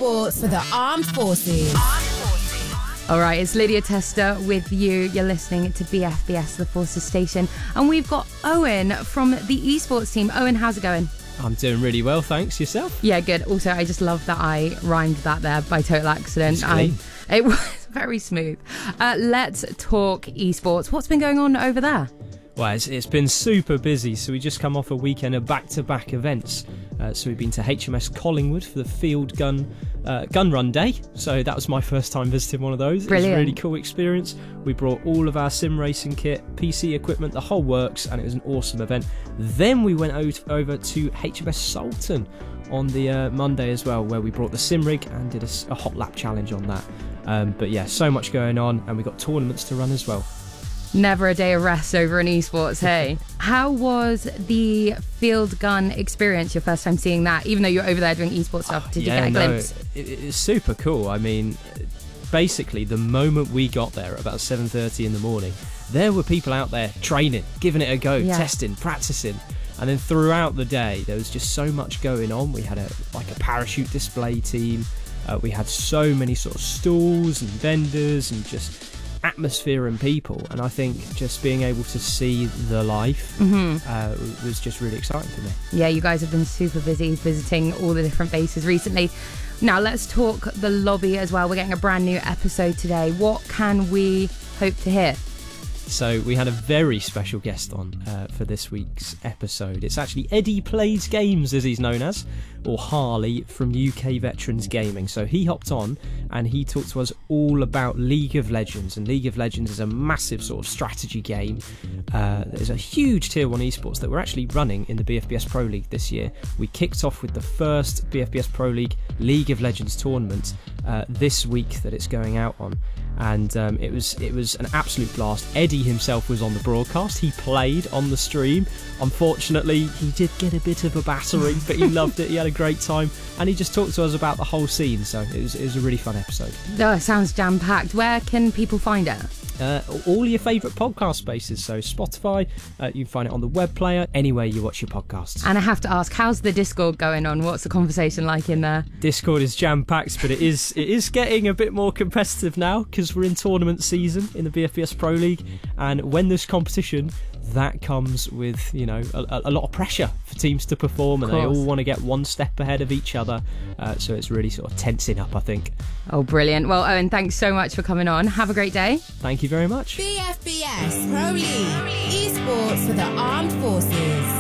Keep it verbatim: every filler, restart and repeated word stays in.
Esports for the Armed Forces. All right, it's Lydia Tester with you. You're listening to B F B S, the Forces Station. And we've got Owen from the esports team. Owen, how's it going? I'm doing really well, thanks. Yourself? Yeah, good. Also, I just love that I rhymed that there by total accident. I, it was very smooth. Uh, let's talk esports. What's been going on over there? Well, it's, it's been super busy. So we just come off a weekend of back-to-back events. Uh, so we've been to H M S Collingwood for the field gun uh, gun run day. So that was my first time visiting one of those. Brilliant. It was a really cool experience. We brought all of our sim racing kit, P C equipment, the whole works, and it was an awesome event. Then we went o- over to H M S Sultan on the uh, Monday as well, where we brought the sim rig and did a, a hot lap challenge on that. Um, but yeah, so much going on, and we got tournaments to run as well. Never a day of rest over in esports, hey? How was the field gun experience, your first time seeing that? Even though you're over there doing esports stuff, did yeah, you get a no, glimpse? It, it's super cool. I mean, basically, the moment we got there at about seven thirty in the morning, there were people out there training, giving it a go, Yeah. testing, practicing. And then throughout the day, there was just so much going on. We had a like a parachute display team. Uh, we had so many sort of stalls and vendors and just atmosphere and people, and I think just being able to see the life Mm-hmm. uh, was just really exciting for me. Yeah, you guys have been super busy visiting all the different bases recently. Now let's talk the lobby as well. We're getting a brand new episode today. What can we hope to hear? So we had a very special guest on uh, for this week's episode. It's actually Eddie Plays Games, as he's known as, or Harley from U K Veterans Gaming. So he hopped on and he talked to us all about League of Legends. And League of Legends is a massive sort of strategy game. Uh, there's a huge tier one esports that we're actually running in the B F B S Pro League this year. We kicked off with the first B F B S Pro League League of Legends tournament uh, this week that it's going out on. And um, it was it was an absolute blast. Eddie himself was on the broadcast. He played on the stream. Unfortunately, he did get a bit of a battering, but he loved it. He had a great time, and he just talked to us about the whole scene. So it was it was a really fun episode. Oh, it sounds jam-packed. Where can people find it? Uh, all your favourite podcast spaces, so Spotify, uh, you can find it on the web player, anywhere you watch your podcasts. And I have to ask, how's the Discord going on? What's the conversation like in there? Discord is jam-packed, but it is it is getting a bit more competitive now because we're in tournament season in the B F B S Pro League, and when there's competition, that comes with, you know, a, a lot of pressure for teams to perform, and they all want to get one step ahead of each other, uh, so it's really sort of tensing up, I think. Oh, brilliant. Well, Owen, thanks so much for coming on. Have a great day. Thank you very much. B F B S Pro League. Esports for the Armed Forces.